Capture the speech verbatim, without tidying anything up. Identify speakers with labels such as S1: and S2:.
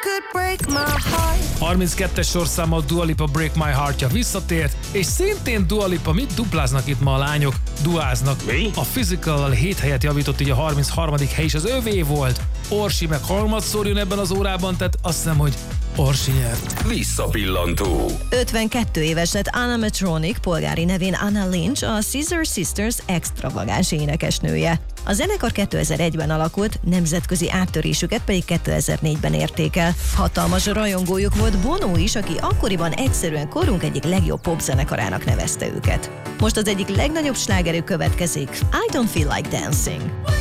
S1: harminckettes sorszámmal Dua Lipa Break My Heart-ja visszatért, és szintén Dua Lipa, mit dupláznak itt ma a lányok? Duáznak.
S2: Mi?
S1: A Physical-al hét helyet javított, így a harmincharmadik hely is az övé volt. Orsi meg harmadszor jön ebben az órában, tehát azt hiszem, hogy Orsi nyert.
S2: Visszapillantó.
S3: ötvenkét éves lett Anna Matronic, polgári nevén Anna Lynch, a Scissor Sisters extravagáns énekesnője. A zenekar kétezer-egyben alakult, nemzetközi áttörésüket pedig kétezer-négyben érték el. Hatalmas rajongójuk volt Bono is, aki akkoriban egyszerűen korunk egyik legjobb popzenekarának nevezte őket. Most az egyik legnagyobb slágerük következik, I Don't Feel Like Dancing.